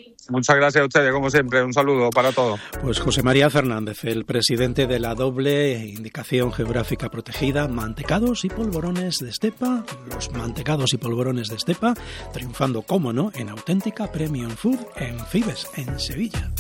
Muchas gracias a ustedes, como siempre. Un saludo para todos. Pues José María Fernández, el presidente de la doble indicación geográfica protegida Mantecados y Polvorones de Estepa. Los mantecados y polvorones de Estepa triunfando, cómo no, en auténtica Premium Food en Fibes, en Sevilla.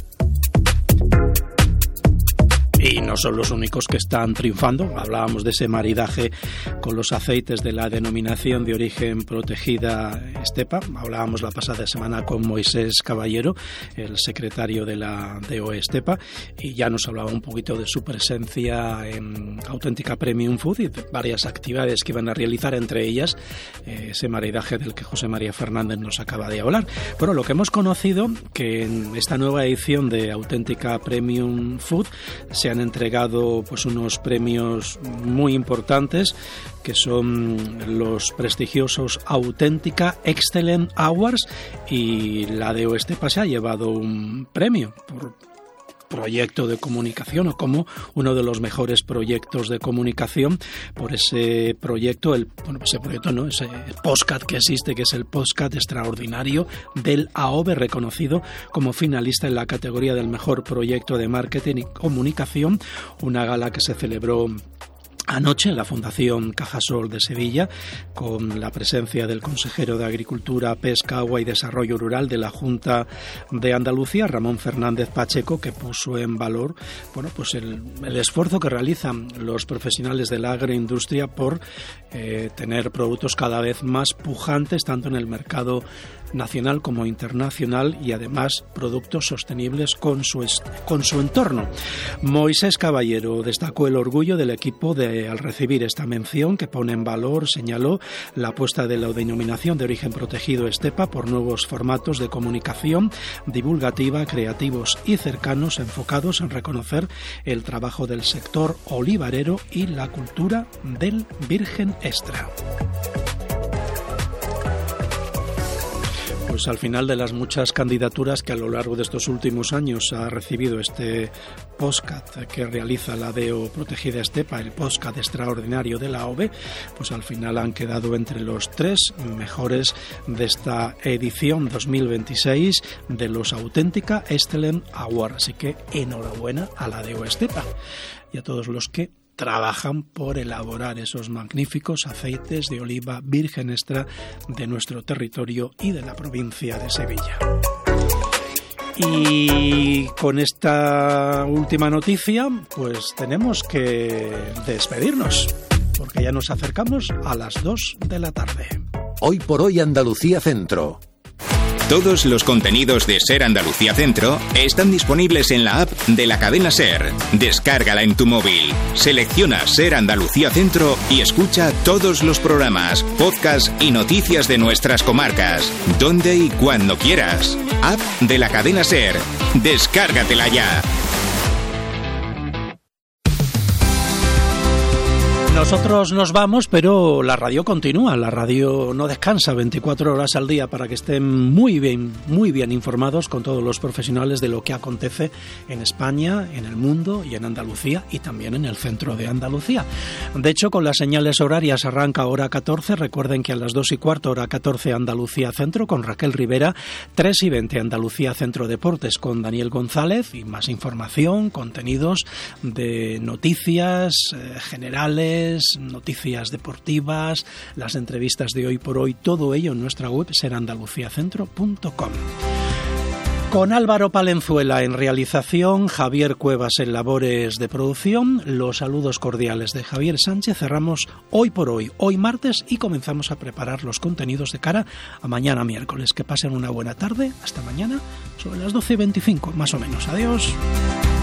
Y no son los únicos que están triunfando. Hablábamos de ese maridaje con los aceites de la denominación de origen protegida Estepa. Hablábamos la pasada semana con Moisés Caballero, el secretario de la DOE Estepa, y ya nos hablaba un poquito de su presencia en auténtica Premium Food y de varias actividades que iban a realizar, entre ellas ese maridaje del que José María Fernández nos acaba de hablar. Pero lo que hemos conocido, que en esta nueva edición de auténtica Premium Food se han entregado pues unos premios muy importantes, que son los prestigiosos Auténtica Excellent Awards, y la DOE Estepa se ha llevado un premio por proyecto de comunicación, o como uno de los mejores proyectos de comunicación, por ese proyecto, ese podcast que existe, que es el podcast extraordinario del AOBE, reconocido como finalista en la categoría del mejor proyecto de marketing y comunicación, una gala que se celebró anoche en la Fundación Cajasol de Sevilla, con la presencia del consejero de Agricultura, Pesca, Agua y Desarrollo Rural de la Junta de Andalucía, Ramón Fernández Pacheco, que puso en valor el esfuerzo que realizan los profesionales de la agroindustria por tener productos cada vez más pujantes, tanto en el mercado nacional como internacional, y además productos sostenibles con su entorno. Moisés Caballero destacó el orgullo del equipo al recibir esta mención, que pone en valor, señaló, la apuesta de la denominación de origen protegido Estepa por nuevos formatos de comunicación divulgativa, creativos y cercanos, enfocados en reconocer el trabajo del sector olivarero y la cultura del virgen extra. Pues al final de las muchas candidaturas que a lo largo de estos últimos años ha recibido este podcast que realiza la DO Protegida Estepa, el podcast extraordinario de la AOBE, pues al final han quedado entre los 3 mejores de esta edición 2026 de los Auténtica Excellent Awards. Así que enhorabuena a la DO Estepa y a todos los que trabajan por elaborar esos magníficos aceites de oliva virgen extra de nuestro territorio y de la provincia de Sevilla. Y con esta última noticia, pues tenemos que despedirnos, porque ya nos acercamos a las 2 de la tarde. Hoy por hoy Andalucía Centro. Todos los contenidos de SER Andalucía Centro están disponibles en la app de la cadena SER. Descárgala en tu móvil, selecciona SER Andalucía Centro y escucha todos los programas, podcasts y noticias de nuestras comarcas, donde y cuando quieras. App de la cadena SER. Descárgatela ya. Nosotros nos vamos, pero la radio continúa, la radio no descansa 24 horas al día para que estén muy bien informados con todos los profesionales de lo que acontece en España, en el mundo y en Andalucía, y también en el centro de Andalucía. De hecho, con las señales horarias arranca hora 14, recuerden que a las 2:15 hora 14 Andalucía Centro con Raquel Rivera, 3:20 Andalucía Centro Deportes con Daniel González, y más información, contenidos de noticias generales, noticias deportivas, las entrevistas de hoy por hoy, todo ello en nuestra web serandaluciacentro.com. Con Álvaro Palenzuela en realización, Javier Cuevas en labores de producción, los saludos cordiales de Javier Sánchez. Cerramos hoy por hoy, hoy martes, y comenzamos a preparar los contenidos de cara a mañana miércoles. Que pasen una buena tarde, hasta mañana, sobre las 12:25 más o menos. Adiós.